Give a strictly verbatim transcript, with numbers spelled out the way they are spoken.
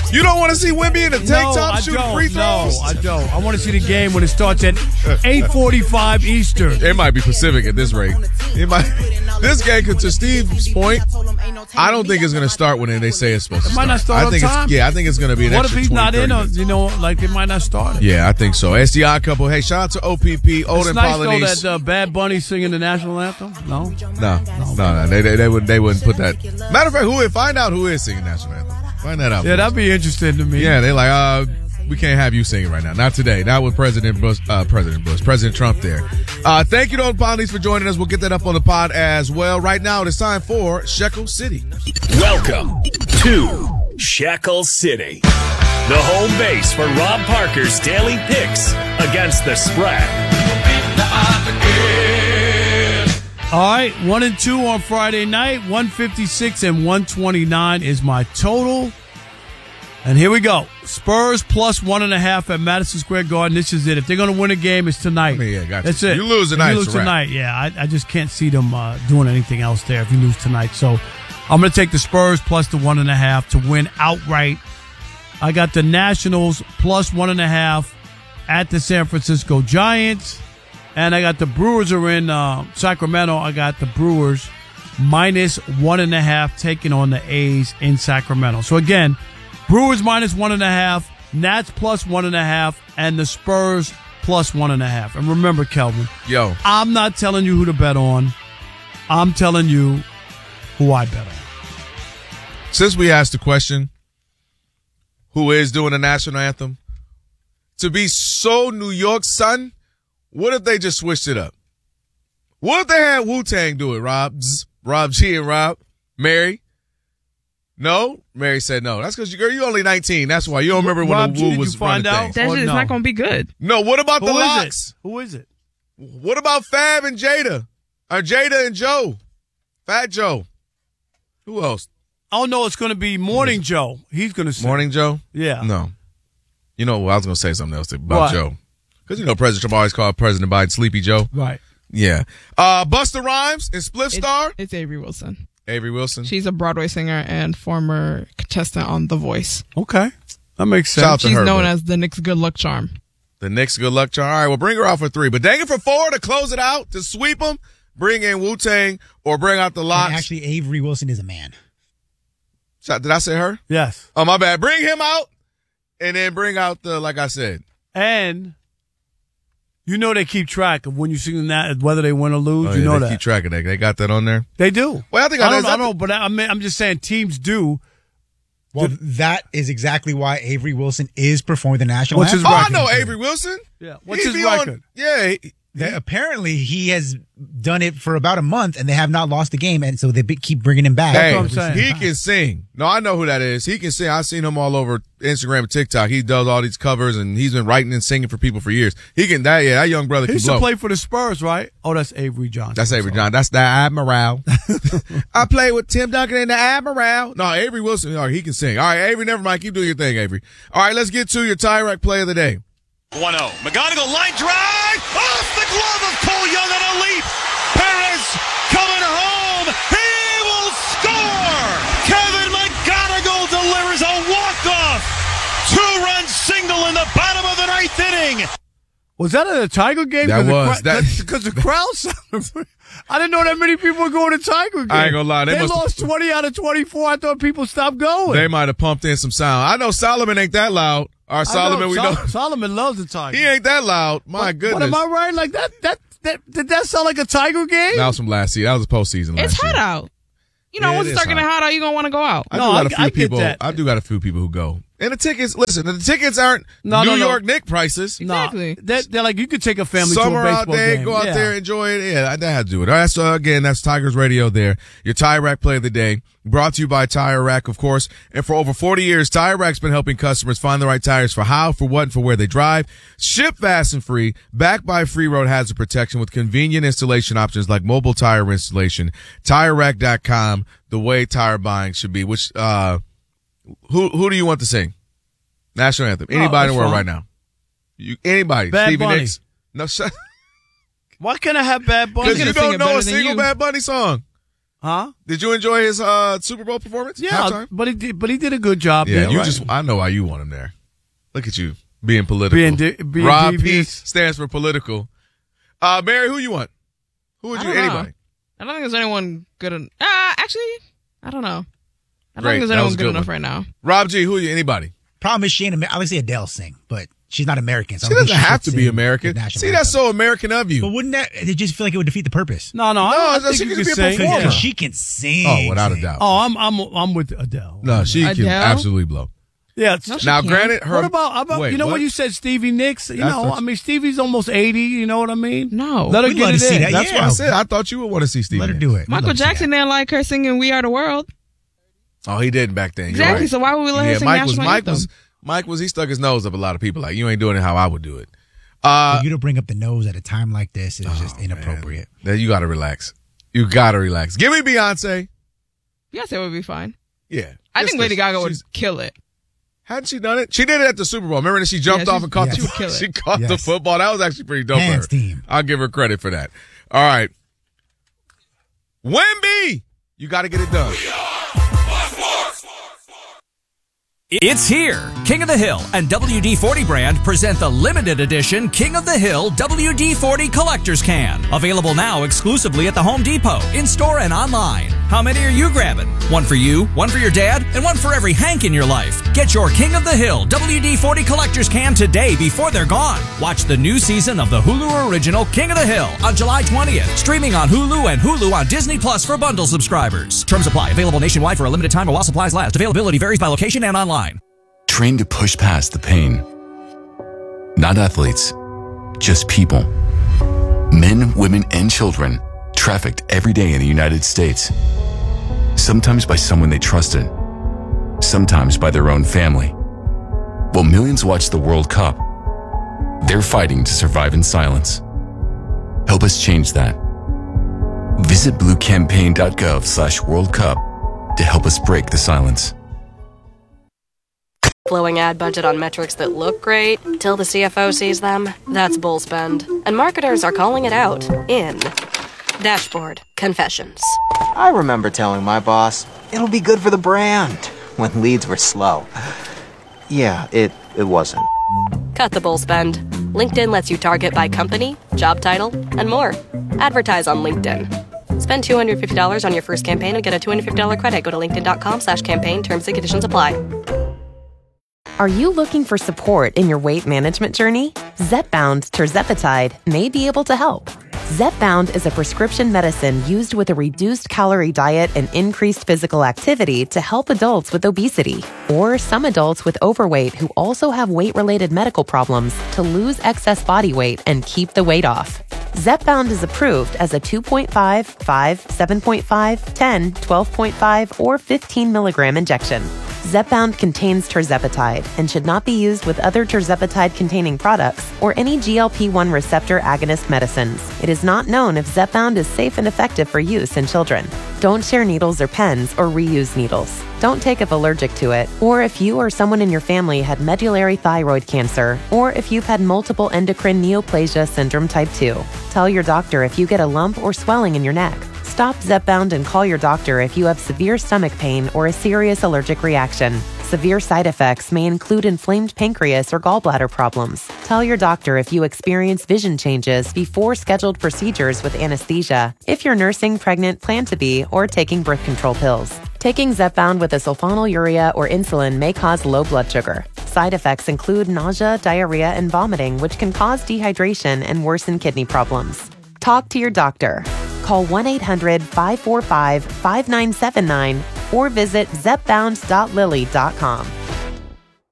You don't want to see Wemby in a tank No, top I shooting don't. free throws? No, I don't. I want to see the game when it starts at eight forty-five Eastern. It might be Pacific at this rate. It might. This game, to Steve's point, I don't think it's going to start when they say it's supposed to It start. might not start I on think time. It's, yeah, I think it's going to be an What if extra he's twenty, not in? Or, minutes. you know, like they might not start it. Yeah, I think so. S D I couple. Hey, shout out to O P P, Old It's and nice though Polynese. that uh, Bad Bunny singing the national anthem. No, No, no, no. They, they, they wouldn't. They wouldn't put that. Matter of fact, who? Find out who is singing national anthem. Find that out. yeah, that'd be interesting to me. Yeah, they're like, uh, we can't have you singing right now. Not today. Not with President Bush, uh, President Bush, President Trump there. Uh, thank you to Old Polynese for joining us. We'll get that up on the pod as well. Right now, it's time for Shekel City. Welcome to Shekel City, the home base for Rob Parker's daily picks against the spread. All right, one and two on Friday night. one fifty-six and one twenty-nine is my total. And here we go. Spurs plus one and a half at Madison Square Garden. This is it. If they're going to win a game, it's tonight. I mean, yeah, gotcha. That's it. You lose tonight, If you lose it's a wrap. tonight, yeah. I, I just can't see them uh, doing anything else there if you lose tonight. So I'm going to take the Spurs plus the one and a half to win outright. I got the Nationals plus one and a half at the San Francisco Giants. And I got the Brewers are in uh, Sacramento. I got the Brewers minus one and a half taking on the A's in Sacramento. So again, Brewers minus one and a half, Nats plus one and a half, and the Spurs plus one and a half. And remember, Kelvin, Yo, I'm not telling you who to bet on. I'm telling you who I bet on. since we asked the question, who is doing the national anthem? To be so New York, son, what if they just switched it up? What if they had Wu-Tang do it, Rob? Zzz, Rob G and Rob? Mary? No? Mary said no. That's because, girl, you're only nineteen. That's why. You don't remember when Rob the G, Wu did was you find running out? things. That Or shit is no? not going to be good. No, what about the Who locks? is it? Who is it? What about Fab and Jada? Or Jada and Joe? Fat Joe. Who else? Oh, no, it's going to be Morning Joe. He's going to sing. Morning Joe? Yeah. No. You know, I was going to say something else about What? Joe. Because, you know, President Trump always called President Biden Sleepy Joe. Right. Yeah. Uh, Busta Rhymes and Spliff Star. It's Avery Wilson. Avery Wilson. She's a Broadway singer and former contestant on The Voice. Okay. That makes sense. Shout out to She's her, known but- as the Knicks' good luck charm. The Knicks good luck charm. All right, well, bring her out for three. But dang it for four to close it out, to sweep them, bring in Wu-Tang, or bring out the And locks. actually, Avery Wilson is a man. Shout- Did I say her? Yes. Oh, my bad. Bring him out, and then bring out the, like I said. And you know they keep track of when you sing that, whether they win or lose. Oh, you yeah, know they that. keep track of that. They got that on there? They do. Well, I think I I, don't, is I that don't know, but I, I'm, I'm just saying teams do. Well, that is exactly why Avery Wilson is performing the national What's his anthem. Oh, I record? know Avery Wilson. Yeah. What's He his be on- record? yeah. he- That apparently, he has done it for about a month, and they have not lost a game, and so they be, keep bringing him back. Hey, what I'm saying. he can sing. No, I know who that is. He can sing. I've seen him all over Instagram and TikTok. He does all these covers, and he's been writing and singing for people for years. He can, that, yeah, that young brother He can used blow. to play for the Spurs, right? Oh, that's Avery Johnson. That's Avery So- John. That's the Admiral. I play with Tim Duncan and the Admiral. No, Avery Wilson. All right, he can sing. All right, Avery, never mind. Keep doing your thing, Avery. All right, let's get to your Tyrek play of the day. one oh. McGonigal line drive off the glove of Cole Young on a leap. Perez coming home. He will score. Kevin McGonigal delivers a walk-off two-run single in the bottom of the ninth inning. Was that at a Tiger game? That Cause was. The, That- because the crowd sounded. I didn't know that many people were going to Tiger game. I ain't gonna lie, they They, must- lost twenty out of twenty-four. I thought people stopped going. They might have pumped in some sound. I know Solomon ain't that loud. Our I Solomon, we Sol- know. Solomon loves the Tiger. He ain't that loud. My But- goodness. But am I right? Like that, that, that, did that sound like a Tiger game? That was from last season. That was the postseason last It's hot year. out. You know, Yeah, once it it is starts getting hot. hot out, you're going to want to go out. I No, do got a I- few I get people. that. I do got a few people who go. And the tickets, listen, the tickets aren't No, New no, no. York Knicks prices. No, Exactly. they're, they're like, you could take a family Summer to a out baseball there, game. go out Yeah. there, enjoy it. Yeah, I had to do it. All right, so again, that's Tigers Radio there. Your Tire Rack play of the day, brought to you by Tire Rack, of course. And for over forty years, Tire Rack's been helping customers find the right tires for how, for what, and for where they drive. Ship fast and free, backed by free road hazard protection with convenient installation options like mobile tire installation. Tire Rack dot com, the way tire buying should be. Which, uh, who who do you want to sing? National anthem. Anybody that's in the world fine. right now? You, anybody? Bad Stevie Bunny. Nicks? No, shut. Why can't I have Bad Bunny? Because you gonna sing don't it know better a than single you. Bad Bunny song. Huh? Did you enjoy his uh, Super Bowl performance? Yeah, Halftime? but he did. But he did a good job. Yeah, there, you right? just. I know why you want him there. Look at you being political. Being de- being Rob P devious. stands for political. Uh, Mary, who you want? Who would I you? don't know. Anybody? I don't think there's anyone good enough. Uh, actually, I don't know. I don't Great. think there's That anyone was a good, good enough one. right now. Rob G, who are you? Anybody? Problem is she ain't. Amer- I would say Adele sing, but she's not American. So She I don't think doesn't have should to be sing American. the national See, that's anthem. so American of you. But wouldn't that? They just feel like it would defeat the purpose. No, no, I, No, I she think can you just can be a sing. performer. Because Yeah. she can sing. Oh, without a sing. doubt. Oh, I'm I'm I'm with Adele. No, she can Adele? absolutely blow. Yeah. It's, No, she Now, can't. granted, her. what about, how about wait, you know what? when you said Stevie Nicks? You That's know, what- I mean Stevie's almost eighty. You know what I mean? No. Let her We'd get love it to see in. that. That's Yeah. what I said. I thought you would want to see Stevie. Let her Nicks. do it. We'd Michael love to see Jackson that. didn't like her singing "We Are the World." Oh, he didn't back then. You're Exactly. right. So why would we let her yeah, sing Mike was national Mike anthem? was Mike was he stuck his nose up a lot of people like you ain't doing it how I would do it. Uh, For you to bring up the nose at a time like this is just oh, inappropriate. man. Then you got to relax. You got to relax. Give me Beyonce. Beyonce would be fine. Yeah, I Just think Lady this. Gaga would She's- kill it. Hadn't she done it? She did it at the Super Bowl. Remember that she jumped Yeah, off she- and caught yes. the She would kill it. she caught the Yes. football. That was actually pretty dope. Hands for her. team. I'll give her credit for that. All right, Wemby, you got to get it done. It's here. King of the Hill and W D forty brand present the limited edition King of the Hill W D forty Collector's Can. Available now exclusively at the Home Depot, in-store and online. How many are you grabbing? One for you, one for your dad, and one for every Hank in your life. Get your King of the Hill W D forty Collector's Can today before they're gone. Watch the new season of the Hulu original King of the Hill on July twentieth. Streaming on Hulu and Hulu on Disney Plus for bundle subscribers. Terms apply. Available nationwide for a limited time while supplies last. Availability varies by location and online. Trained to push past the pain. Not athletes, just people. Men, women, and children trafficked every day in the United States. Sometimes by someone they trusted, sometimes by their own family. While millions watch the World Cup, they're fighting to survive in silence. Help us change that. Visit bluecampaign.gov slash World Cup to help us break the silence. Blowing ad budget on metrics that look great till the C F O sees them? That's bull spend. And marketers are calling it out in Dashboard Confessions. I remember telling my boss, it'll be good for the brand, when leads were slow. Yeah, it, it wasn't. Cut the bull spend. LinkedIn lets you target by company, job title, and more. Advertise on LinkedIn. Spend two hundred fifty dollars on your first campaign and get a two hundred fifty dollars credit. Go to linkedin.com slash campaign. Terms and conditions apply. Are you looking for support in your weight management journey? Zepbound tirzepatide may be able to help. Zepbound is a prescription medicine used with a reduced calorie diet and increased physical activity to help adults with obesity or some adults with overweight who also have weight-related medical problems to lose excess body weight and keep the weight off. Zepbound is approved as a two point five, five, seven point five, ten, twelve point five, or fifteen milligram injection. Zepbound contains tirzepatide and should not be used with other tirzepatide-containing products or any G L P one receptor agonist medicines. It is not known if Zepbound is safe and effective for use in children. Don't share needles or pens or reuse needles. Don't take if allergic to it, or if you or someone in your family had medullary thyroid cancer, or if you've had multiple endocrine neoplasia syndrome type two. Tell your doctor if you get a lump or swelling in your neck. Stop Zepbound and call your doctor if you have severe stomach pain or a serious allergic reaction. Severe side effects may include inflamed pancreas or gallbladder problems. Tell your doctor if you experience vision changes before scheduled procedures with anesthesia, if you're nursing, pregnant, plan to be, or taking birth control pills. Taking Zepbound with a sulfonylurea or insulin may cause low blood sugar. Side effects include nausea, diarrhea, and vomiting, which can cause dehydration and worsen kidney problems. Talk to your doctor. Call one eight hundred, five four five, five nine seven nine or visit zepbound dot lilly dot com.